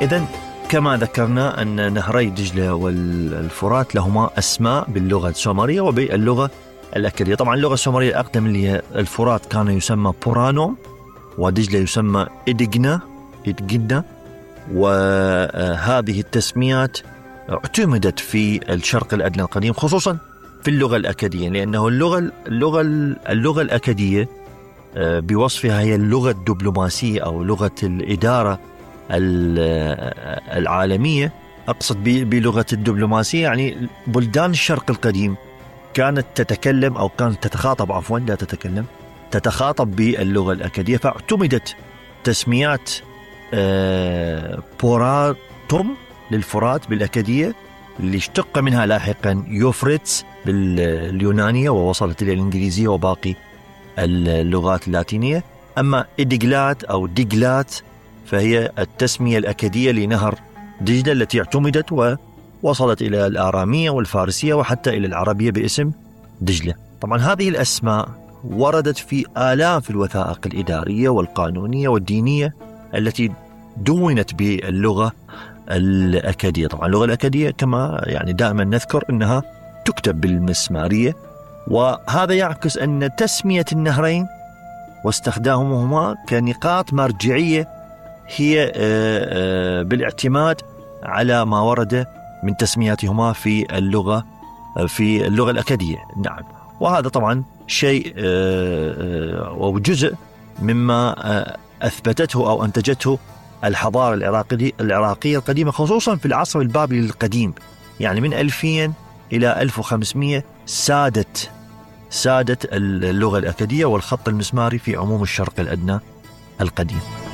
إذن كما ذكرنا أن نهري دجلة والفرات لهما أسماء باللغة السومرية وباللغة الأكدية. طبعا اللغة السومرية الأقدم اللي هي الفرات كان يسمى بورانو، ودجلة يسمى إدجنا. وهذه التسميات اعتمدت في الشرق الأدنى القديم خصوصا في اللغة الأكدية، لأنه اللغة الأكدية بوصفها هي اللغة الدبلوماسية أو لغة الإدارة العالمية. أقصد بلغة الدبلوماسية يعني بلدان الشرق القديم كانت تتكلم أو كانت تتخاطب تتخاطب باللغة الأكدية، فاعتمدت تسميات بوراتوم للفرات بالأكدية اللي اشتق منها لاحقا يوفريتس باليونانية ووصلت إلى الإنجليزية وباقي اللغات اللاتينية. أما إدجلات أو ديجلات فهي التسمية الأكدية لنهر دجلة التي اعتمدت ووصلت إلى الآرامية والفارسية وحتى إلى العربية باسم دجلة. طبعا هذه الأسماء وردت في آلاف الوثائق الإدارية والقانونية والدينية التي دونت باللغة الأكدية. طبعا اللغة الأكدية كما يعني دائما نذكر أنها تكتب بالمسمارية، وهذا يعكس أن تسمية النهرين واستخدامهما كنقاط مرجعية هي بالاعتماد على ما ورد من تسمياتهما في اللغة الأكدية. نعم، وهذا طبعا شيء أو جزء مما أثبتته أو أنتجته الحضارة العراقية القديمة، خصوصا في العصر البابلي القديم، يعني من 2000 إلى 1500 سادت اللغة الأكدية والخط المسماري في عموم الشرق الأدنى القديم.